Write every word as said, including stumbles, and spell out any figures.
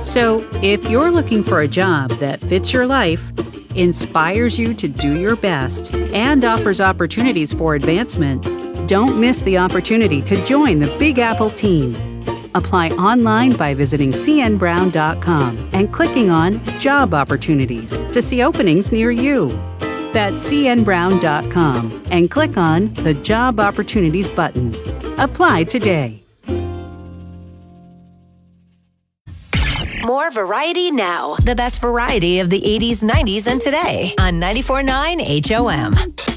So, if you're looking for a job that fits your life, inspires you to do your best, and offers opportunities for advancement, don't miss the opportunity to join the Big Apple team. Apply online by visiting c n brown dot com and clicking on Job Opportunities to see openings near you. That's c n brown dot com and click on the Job Opportunities button. Apply today. More variety now. The best variety of the eighties, nineties, and today on ninety-four point nine H O M.